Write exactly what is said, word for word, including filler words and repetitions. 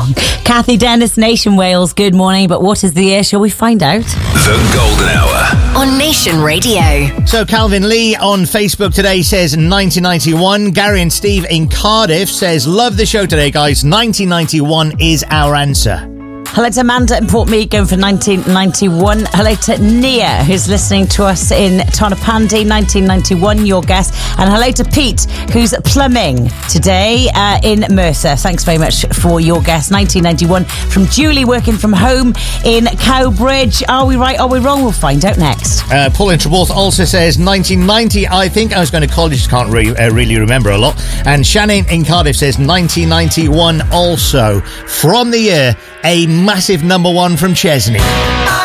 wrong. Kathy Dennis, Nation Wales, good morning. But what is the year? Shall we find out? The Golden Hour on Nation Radio. So Calvin Lee on Facebook today says nineteen ninety-one. Gary and Steve in Cardiff says, love the show today, guys. nineteen ninety-one is our answer. Hello to Amanda in Portmead, going for nineteen ninety-one. Hello to Nia, who's listening to us in Tonopandi, nineteen ninety-one, your guess. And hello to Pete, who's plumbing today uh, in Merthyr. Thanks very much for your guess. nineteen ninety-one from Julie, working from home in Cowbridge. Are we right? Are we wrong? We'll find out next. Uh, Paul in Treborth also says nineteen ninety. I think I was going to college, can't re- uh, really remember a lot. And Shannon in Cardiff says nineteen ninety-one also. From the year, a massive number one from Chesney.